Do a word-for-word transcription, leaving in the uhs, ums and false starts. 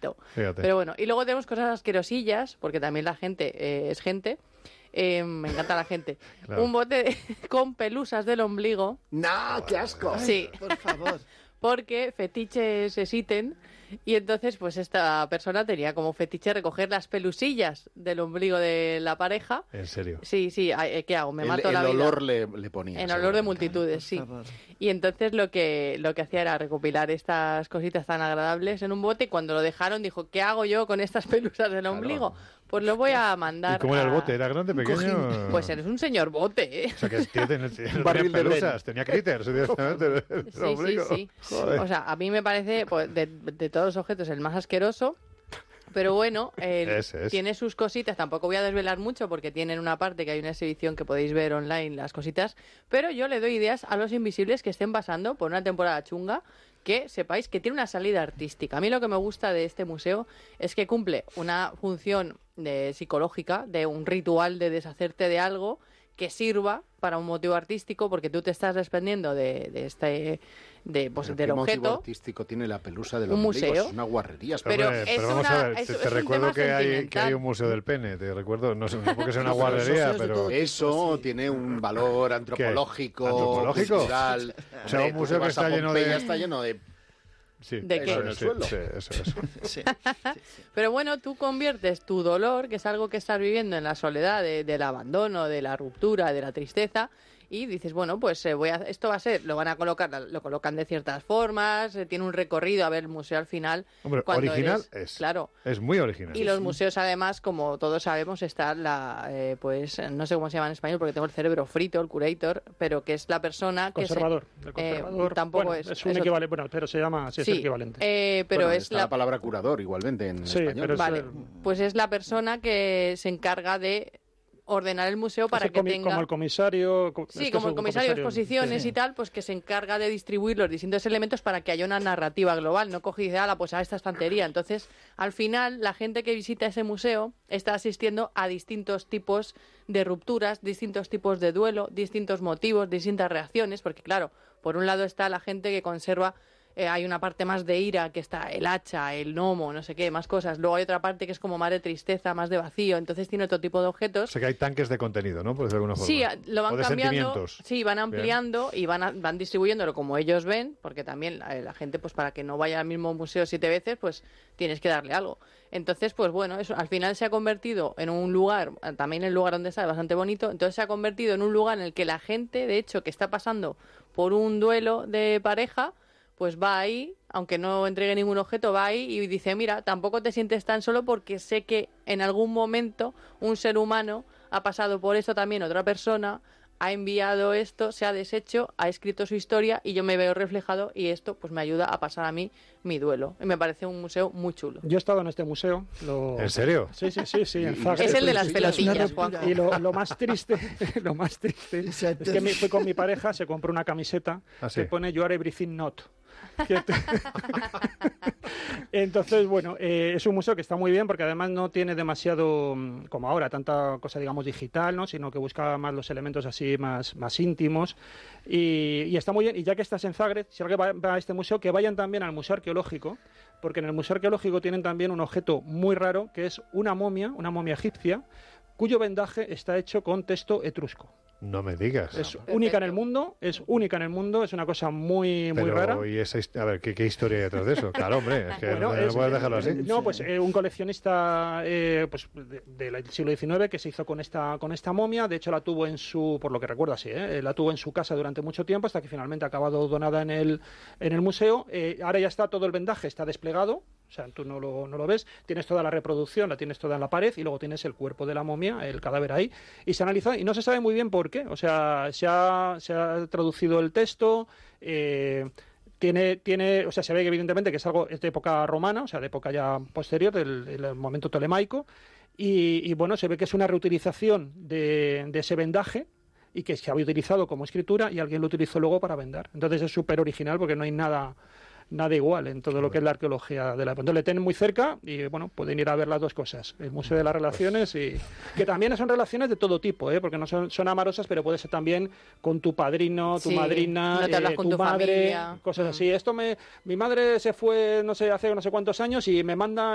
bonito. Fíjate. Pero bueno, y luego tenemos cosas asquerosillas, porque también la gente eh, es gente. Eh, me encanta la gente. Claro. Un bote de- con pelusas del ombligo. ¡No, qué asco! Sí. Por favor. Porque fetiches existen y entonces pues esta persona tenía como fetiche recoger las pelusillas del ombligo de la pareja. ¿En serio? Sí, sí, ay, ¿qué hago? Me El, mato el la vida. olor le, le ponía. En olor de seguramente. multitudes, sí. favor. Y entonces lo que lo que hacía era recopilar estas cositas tan agradables en un bote y cuando lo dejaron dijo, ¿qué hago yo con estas pelusas del ombligo? Pues lo voy a mandar ¿Y cómo era el a- bote? ¿Era grande, pequeño? Pues eres un señor bote, ¿eh? O sea, que tiene, tiene, tenía barril de pelusas, tenía critters directamente. el- el Sí, ombligo. sí, sí. Joder. O sea, a mí me parece pues, de, de todos los objetos el más asqueroso. Pero bueno, el- Ese es. tiene sus cositas. Tampoco voy a desvelar mucho porque tienen una parte que hay una exhibición que podéis ver online, las cositas. Pero yo le doy ideas a los invisibles que estén pasando por una temporada chunga, que sepáis que tiene una salida artística. A mí lo que me gusta de este museo es que cumple una función de, psicológica, de un ritual de deshacerte de algo que sirva para un motivo artístico, porque tú te estás desprendiendo de, de este de, pues, Pero del ¿qué motivo objeto. artístico tiene la pelusa del Un ombligo? museo. Es una guarrería. Pero, Pero hombre, es pero vamos una- a ver, es- te, es te un recuerdo tema que hay, que hay sentimental. un museo del pene, te recuerdo, no sé, no porque sea una guardería, museos de pero... todo tipo. Eso Sí. tiene un valor antropológico, ¿Antropológico? cultural. O sea, un Hombre, tú museo que vas está a lleno Pompeya, de- está lleno de... Sí, ¿De qué? eso, En el sí, suelo. sí, eso, eso. Sí. Pero bueno, tú conviertes tu dolor, que es algo que estás viviendo en la soledad, de- del abandono, de la ruptura, de la tristeza, y dices, bueno, pues eh, voy a, esto va a ser, lo van a colocar, lo colocan de ciertas formas, eh, tiene un recorrido, a ver el museo al final. Hombre, cuando original eres- es. Claro. Es muy original. Y los museos, además, como todos sabemos, está la, eh, pues, no sé cómo se llama en español porque tengo el cerebro frito, el curator, pero que es la persona que... se- Conservador. El eh, conservador. tampoco Bueno, es... es un es otro- equivalente, bueno, pero se llama, sí, es Sí, el equivalente. eh, pero Bueno, es está la... la palabra curador igualmente en Sí, español. pero es- Vale, el- pues es la persona que se encarga de ordenar el museo para Es el que comi- tenga... Como el comisario... co- Sí, esto como es el un comisario de exposiciones sí. y tal, pues que se encarga de distribuir los distintos elementos para que haya una narrativa global, no coge y dice, ala, pues a esta estantería. Entonces, al final, la gente que visita ese museo está asistiendo a distintos tipos de rupturas, distintos tipos de duelo, distintos motivos, distintas reacciones, porque claro, por un lado está la gente que conserva... Eh, hay una parte más de ira, que está el hacha, el gnomo, no sé qué, más cosas. Luego hay otra parte que es como más de tristeza, más de vacío. Entonces tiene otro tipo de O objetos. sea que hay tanques de contenido, ¿no? Por decirlo de alguna forma. Sí, a- lo O van de cambiando, sentimientos. sí, van ampliando y van, a- van distribuyéndolo como ellos ven, porque también la, la gente, pues para que no vaya al mismo museo siete veces, pues tienes que darle algo. Entonces, pues bueno, eso al final se ha convertido en un lugar, eh, también el lugar donde está es bastante bonito, entonces se ha convertido en un lugar en el que la gente, de hecho, que está pasando por un duelo de pareja, pues va ahí, aunque no entregue ningún objeto, va ahí y dice, mira, tampoco te sientes tan solo porque sé que en algún momento un ser humano ha pasado por esto también, otra persona, ha enviado esto, se ha deshecho, ha escrito su historia y yo me veo reflejado y esto pues me ayuda a pasar a mí mi duelo. Y me parece un museo muy chulo. Yo he estado en este museo. Lo... ¿En serio? Sí, sí, sí, sí, en Y- y- Zagreb. Es el de las Sí, pelotillas, es una Juanjo. Y lo, lo más triste, lo más triste Exacto. es que me fui con mi pareja, se compró una camiseta Ah, sí. que pone You are everything not. Que te- Entonces, bueno, eh, es un museo que está muy bien porque además no tiene demasiado, mm, como ahora, tanta cosa, digamos, digital, ¿no? Sino que busca más los elementos así más, más íntimos y, y está muy bien. Y ya que estás en Zagreb, si alguien va, va a este museo, que vayan también al Museo Arqueológico, porque en el Museo Arqueológico tienen también un objeto muy raro, que es una momia, una momia egipcia, cuyo vendaje está hecho con texto etrusco. No me digas. Es Perfecto. única en el mundo, es única en el mundo, es una cosa muy, muy Pero, rara. ¿y esa hist- a ver, ¿qué, qué historia hay detrás de eso? Claro, hombre, es que Bueno, no, no es- puedes dejarlo así. No, pues eh, un coleccionista eh, pues, de- del siglo diecinueve que se hizo con esta, con esta momia, de hecho la tuvo en su, por lo que recuerdo así, eh, la tuvo en su casa durante mucho tiempo hasta que finalmente ha acabado donada en el, en el museo. Eh, ahora ya está todo el vendaje, está desplegado. O sea, tú no lo, no lo ves, tienes toda la reproducción, la tienes toda en la pared y luego tienes el cuerpo de la momia, el cadáver ahí, y se analiza y no se sabe muy bien por qué. O sea, se ha, se ha traducido el texto, eh, tiene, tiene, o sea, se ve que evidentemente que es algo es de época romana, o sea, de época ya posterior, del, del momento tolemaico, y, y bueno, se ve que es una reutilización de, de ese vendaje y que se había utilizado como escritura y alguien lo utilizó luego para vendar. Entonces es súper original porque no hay nada nada igual en todo lo que es la arqueología de la época. Entonces le tienen muy cerca y bueno, pueden ir a ver las dos cosas, el Museo de las Relaciones y que también son relaciones de todo tipo, ¿eh? Porque no son, son amorosas, pero puede ser también con tu padrino, tu Sí, madrina, no te hablas eh, con tu tu madre, familia. cosas Mm. así. Esto me, mi madre se fue no sé hace no sé cuántos años y me manda